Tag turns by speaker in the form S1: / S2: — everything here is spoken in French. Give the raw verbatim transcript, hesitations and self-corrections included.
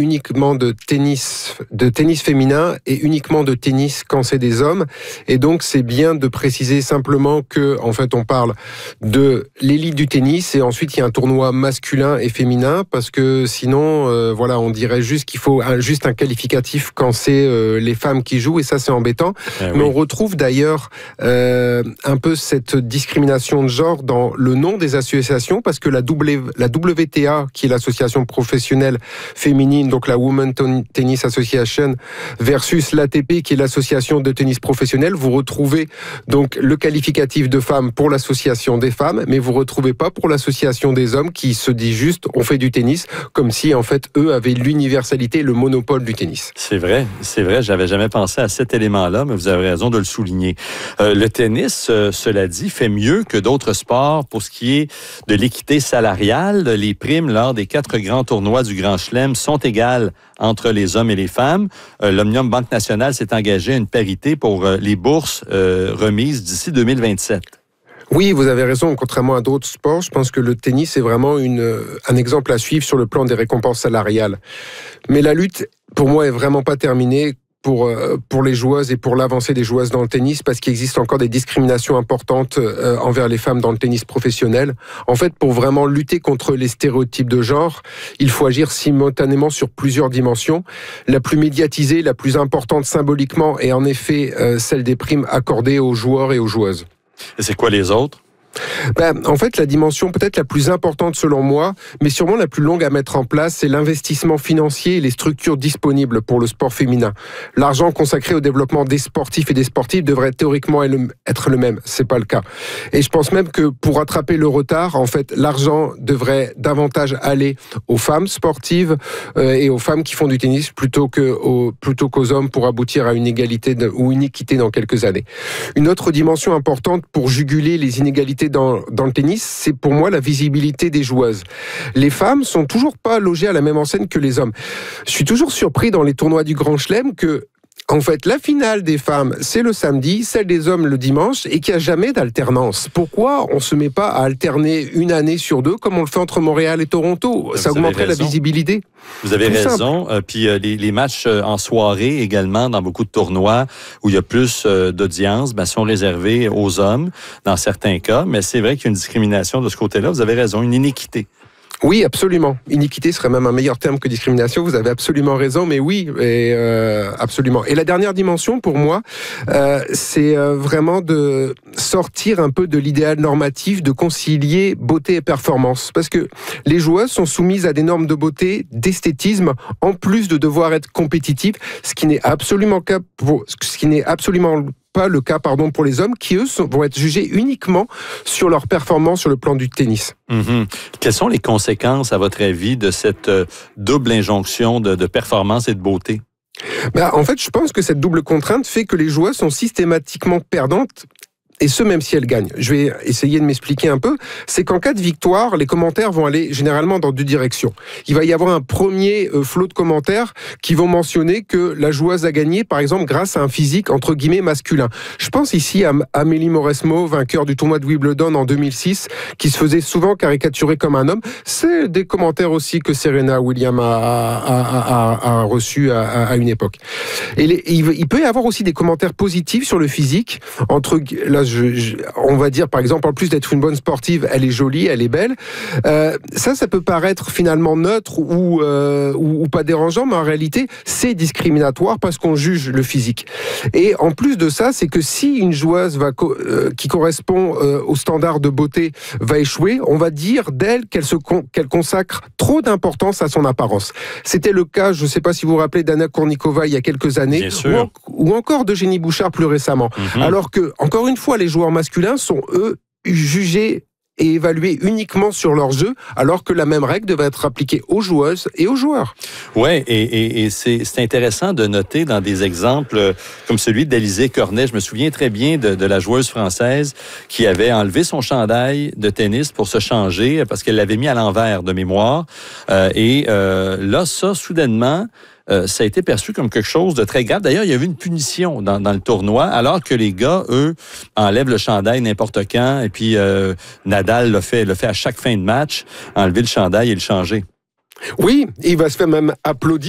S1: uniquement de tennis, de tennis féminin et uniquement de tennis quand c'est des hommes. Et donc, c'est bien de préciser simplement que, en fait, on parle de l'élite du tennis et ensuite il y a un tournoi masculin et féminin parce que sinon, euh, voilà, on dirait juste qu'il faut un, juste un qualificatif quand c'est euh, les femmes qui jouent et ça, c'est embêtant. Eh Mais oui. On retrouve d'ailleurs euh, un peu cette discrimination de genre dans le nom des associations parce que la, w, la W T A, qui est l'association professionnelle féminine, donc la Women's Tennis Association, versus l'A T P, qui est l'association de tennis professionnel, vous retrouvez donc le qualificatif de femme pour l'association des femmes, mais vous ne retrouvez pas pour l'association des hommes qui se dit juste on fait du tennis, comme si en fait eux avaient l'universalité, le monopole du tennis.
S2: C'est vrai, c'est vrai, j'avais jamais pensé à cet élément-là, mais vous avez raison de le souligner. Euh, le tennis, euh, cela dit, fait mieux que d'autres sports pour ce qui est de l'équité salariale. Les primes lors des quatre grands tournois du Grand Chelem sont égales entre les hommes et les femmes. Euh, L'Omnium Banque Nationale s'est engagé à une parité pour euh, les bourses euh, remises d'ici deux mille vingt-sept.
S1: Oui, vous avez raison. Contrairement à d'autres sports, je pense que le tennis est vraiment une, un exemple à suivre sur le plan des récompenses salariales. Mais la lutte, pour moi, est vraiment pas terminée pour, pour les joueuses et pour l'avancée des joueuses dans le tennis, parce qu'il existe encore des discriminations importantes euh, envers les femmes dans le tennis professionnel. En fait, pour vraiment lutter contre les stéréotypes de genre, il faut agir simultanément sur plusieurs dimensions. La plus médiatisée, la plus importante symboliquement, est en effet euh, celle des primes accordées aux joueurs et aux joueuses.
S2: Et c'est quoi les autres?
S1: Ben, en fait, la dimension peut-être la plus importante selon moi, mais sûrement la plus longue à mettre en place, c'est l'investissement financier et les structures disponibles pour le sport féminin. L'argent consacré au développement des sportifs et des sportives devrait théoriquement être le même. C'est pas le cas. Et je pense même que pour rattraper le retard, en fait, l'argent devrait davantage aller aux femmes sportives euh, et aux femmes qui font du tennis plutôt que aux, plutôt qu'aux hommes pour aboutir à une égalité de, ou une équité dans quelques années. Une autre dimension importante pour juguler les inégalités Dans, dans le tennis, c'est pour moi la visibilité des joueuses. Les femmes sont toujours pas logées à la même enseigne que les hommes. Je suis toujours surpris dans les tournois du Grand Chelem que en fait, la finale des femmes, c'est le samedi, celle des hommes le dimanche, et qu'il n'y a jamais d'alternance. Pourquoi on ne se met pas à alterner une année sur deux, comme on le fait entre Montréal et Toronto?
S2: Vous
S1: Ça augmenterait la visibilité.
S2: Vous avez Tout raison. Euh, puis euh, les, les matchs euh, en soirée également, dans beaucoup de tournois où il y a plus euh, d'audience, ben, sont réservés aux hommes, dans certains cas. Mais c'est vrai qu'il y a une discrimination de ce côté-là. Vous avez raison, une inéquité.
S1: Oui, absolument. Iniquité serait même un meilleur terme que discrimination. Vous avez absolument raison, mais oui, et, euh, absolument. Et la dernière dimension, pour moi, euh, c'est euh, vraiment de sortir un peu de l'idéal normatif, de concilier beauté et performance. Parce que les joueuses sont soumises à des normes de beauté, d'esthétisme, en plus de devoir être compétitives, ce qui n'est absolument cas pour, ce qui n'est absolument pas le cas pardon, pour les hommes qui, eux, sont, vont être jugés uniquement sur leur performance sur le plan du tennis.
S2: Mm-hmm. Quelles sont les conséquences, à votre avis, de cette euh, double injonction de, de performance et de beauté?
S1: Ben, en fait, je pense que cette double contrainte fait que les joueuses sont systématiquement perdantes. Et ce, même si elles gagnent. Je vais essayer de m'expliquer un peu. C'est qu'en cas de victoire, les commentaires vont aller généralement dans deux directions. Il va y avoir un premier euh, flot de commentaires qui vont mentionner que la joueuse a gagné, par exemple, grâce à un physique, entre guillemets, masculin. Je pense ici à Amélie Mauresmo, vainqueur du tournoi de Wimbledon en deux mille six, qui se faisait souvent caricaturer comme un homme. C'est des commentaires aussi que Serena Williams a, a, a, a, a reçus à, à une époque. Et les, il, il peut y avoir aussi des commentaires positifs sur le physique, entre là, Je, je, on va dire par exemple, en plus d'être une bonne sportive, elle est jolie, elle est belle. Euh, ça, ça peut paraître finalement neutre ou, euh, ou, ou pas dérangeant, mais en réalité, c'est discriminatoire parce qu'on juge le physique. Et en plus de ça, c'est que si une joueuse va, euh, qui correspond euh, aux standards de beauté va échouer, on va dire d'elle qu'elle, se con, qu'elle consacre trop d'importance à son apparence. C'était le cas, je ne sais pas si vous vous rappelez, d'Anna Kournikova il y a quelques années, ou, en, ou encore d'Eugénie Bouchard plus récemment. Mm-hmm. Alors que, encore une fois, les joueurs masculins sont, eux, jugés et évalués uniquement sur leur jeu, alors que la même règle devrait être appliquée aux joueuses et aux joueurs.
S2: Oui, et, et, et c'est, c'est intéressant de noter dans des exemples comme celui d'Alizé Cornet. Je me souviens très bien de, de la joueuse française qui avait enlevé son chandail de tennis pour se changer parce qu'elle l'avait mis à l'envers de mémoire. Euh, et euh, là, ça, soudainement, Euh, ça a été perçu comme quelque chose de très grave. D'ailleurs, il y a eu une punition dans, dans le tournoi, alors que les gars, eux, enlèvent le chandail n'importe quand. Et puis, euh, Nadal l'a fait, l'a fait à chaque fin de match, enlever le chandail et le changer.
S1: Oui, il va se faire même applaudir.